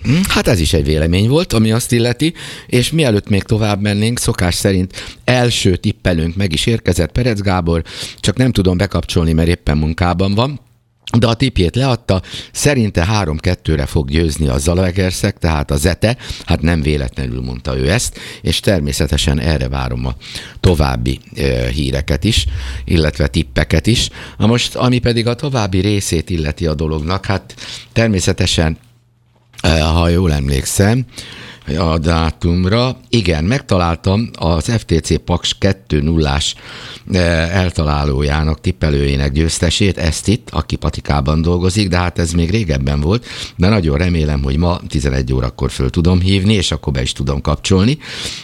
Hát ez is egy vélemény volt, ami azt illeti, és mielőtt még tovább mennénk, szokás szerint első tippelőnk meg is érkezett, Perec Gábor, csak nem tudom bekapcsolni, mert éppen munkában van, de a tippjét leadta, szerinte 3-2-re fog győzni a Zalaegerszeg, tehát a Zete, hát nem véletlenül mondta ő ezt, és természetesen erre várom a további híreket is, illetve tippeket is. Na most, ami pedig a további részét illeti a dolognak, hát természetesen, ha jól emlékszem, a dátumra. Igen, megtaláltam az FTC Paks 2-0-ás eltalálójának, tippelőjének győztesét, ezt itt, aki patikában dolgozik, de hát ez még régebben volt, de nagyon remélem, hogy ma 11 órakor föl tudom hívni, és akkor be is tudom kapcsolni.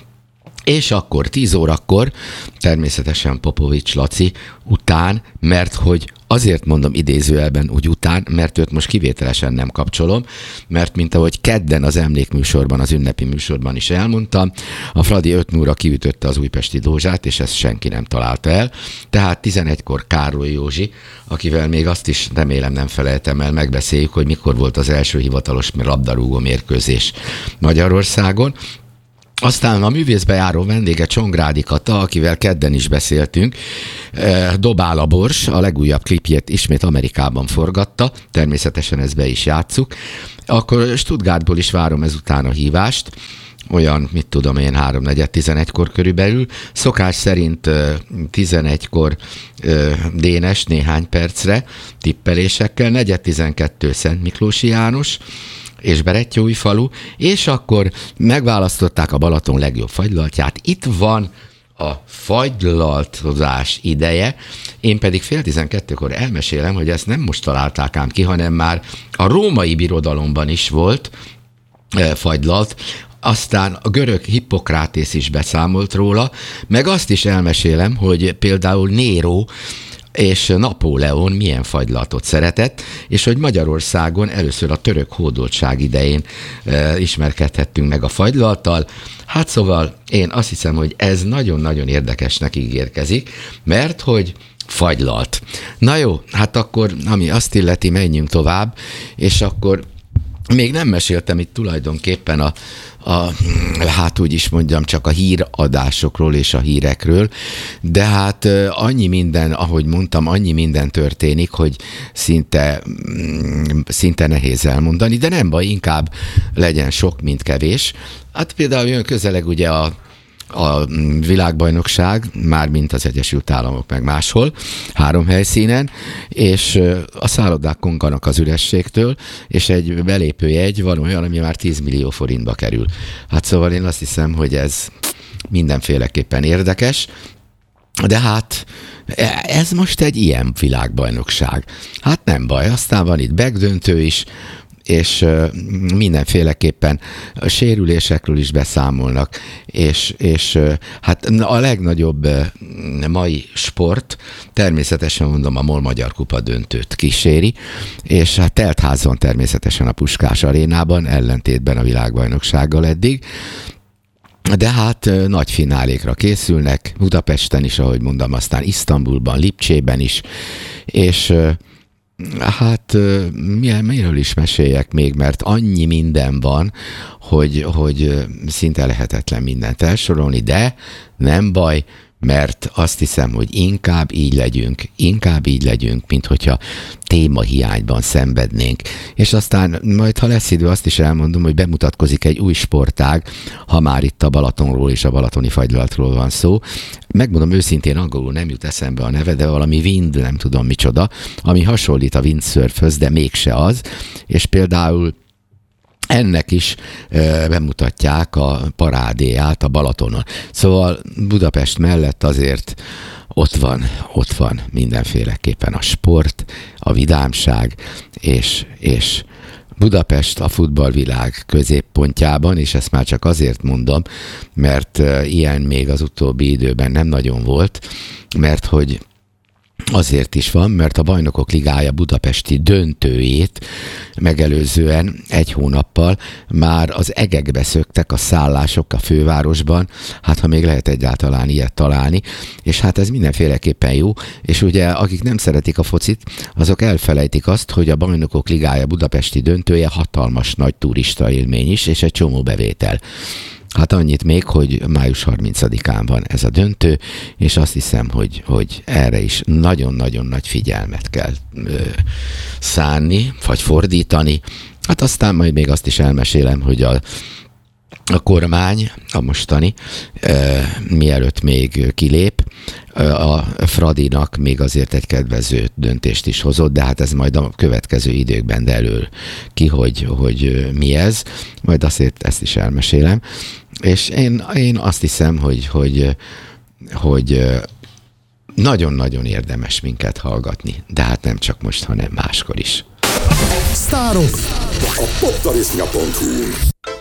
És akkor 10 órakor természetesen Popovics Laci után, mert hogy azért mondom idézőjelben úgy után, mert őt most kivételesen nem kapcsolom, mert mint ahogy kedden az emlékműsorban, az ünnepi műsorban is elmondtam, a Fradi 5-0-ra kiütötte az újpesti Dózsát, és ezt senki nem találta el. Tehát 11-kor Károly Józsi, akivel még azt is remélem nem felejtem el, megbeszéljük, hogy mikor volt az első hivatalos labdarúgó mérkőzés Magyarországon. Aztán a művészbe járó vendége Csongrádi Kata, akivel kedden is beszéltünk, Dobál a Bors, a legújabb klipjét ismét Amerikában forgatta, természetesen ezt be is játsszuk. Akkor Stuttgartból is várom ezután a hívást, olyan, mit tudom én, 3-4-11-kor körülbelül. Szokás szerint 11-kor Dénes néhány percre tippelésekkel, 4-12 Szent Miklósi János, és Berettyóújfalu, és akkor megválasztották a Balaton legjobb fagylaltját. Itt van a fagylaltozás ideje, én pedig 11:30-kor elmesélem, hogy ezt nem most találták ám ki, hanem már a római birodalomban is volt fagylalt, aztán a görög Hippokrátész is beszámolt róla, meg azt is elmesélem, hogy például Néró és Napóleon milyen fagylaltot szeretett, és hogy Magyarországon először a török hódoltság idején ismerkedhettünk meg a fagylalttal. Hát szóval én azt hiszem, hogy ez nagyon-nagyon érdekesnek ígérkezik, mert hogy fagylalt. Na jó, hát akkor, ami azt illeti, menjünk tovább, és akkor még nem meséltem itt tulajdonképpen hát úgy is mondjam, csak a híradásokról és a hírekről, de hát annyi minden, ahogy mondtam, annyi minden történik, hogy szinte nehéz elmondani, de nem baj, inkább legyen sok, mint kevés. Hát például jön közeleg ugye a világbajnokság, mármint az Egyesült Államok meg máshol, 3 helyszínen, és a szállodák konganak az ürességtől, és egy belépőjegy van olyan, ami már 10 millió forintba kerül. Hát szóval én azt hiszem, hogy ez mindenféleképpen érdekes, de hát ez most egy ilyen világbajnokság. Hát nem baj, aztán van itt megdöntő is, és mindenféleképpen a sérülésekről is beszámolnak, és hát a legnagyobb mai sport, természetesen mondom, a MOL Magyar Kupa döntőt kíséri, és hát teltházon természetesen a Puskás arénában, ellentétben a világbajnoksággal eddig, de hát nagy finálékra készülnek, Budapesten is, ahogy mondom, aztán Isztambulban, Lipcsében is, és hát miről is meséljek még, mert annyi minden van, hogy szinte lehetetlen mindent elsorolni, de nem baj, mert azt hiszem, hogy inkább így legyünk, mint hogyha témahiányban szenvednénk. És aztán majd, ha lesz idő, azt is elmondom, hogy bemutatkozik egy új sportág, ha már itt a Balatonról és a balatoni fagylaltról van szó. Megmondom őszintén, angolul nem jut eszembe a neve, de valami wind, nem tudom micsoda, ami hasonlít a windsurfhöz, de mégse az, és például ennek is bemutatják a parádéját a Balatonon. Szóval Budapest mellett azért ott van mindenféleképpen a sport, a vidámság, és Budapest a futballvilág középpontjában, és ezt már csak azért mondom, mert ilyen még az utóbbi időben nem nagyon volt, mert hogy Azért is van, mert a Bajnokok Ligája budapesti döntőjét megelőzően egy hónappal már az egekbe szöktek a szállások a fővárosban, hát ha még lehet egyáltalán ilyet találni, és hát ez mindenféleképpen jó, és ugye akik nem szeretik a focit, azok elfelejtik azt, hogy a Bajnokok Ligája budapesti döntője hatalmas nagy turista élmény is, és egy csomó bevétel. Hát annyit még, hogy május 30-án van ez a döntő, és azt hiszem, hogy erre is nagyon-nagyon nagy figyelmet kell szánni, vagy fordítani. Hát aztán majd még azt is elmesélem, hogy a kormány, a mostani, mielőtt még kilép, a Fradinak még azért egy kedvező döntést is hozott, de hát ez majd a következő időkben derül ki, hogy mi ez, majd azért ezt is elmesélem. És én azt hiszem, hogy nagyon-nagyon érdemes minket hallgatni, de hát nem csak most, hanem máskor is. Sztárok a poptarisztja.hu